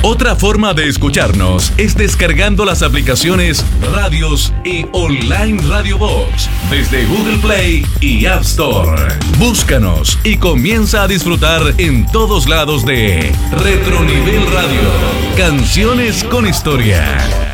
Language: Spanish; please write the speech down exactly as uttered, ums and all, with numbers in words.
Otra forma de escucharnos es descargando las aplicaciones Radios y Online Radio Box desde Google Play y App Store. Búscanos y comienza a disfrutar en todos lados de Retronivel Radio. Canciones con historia.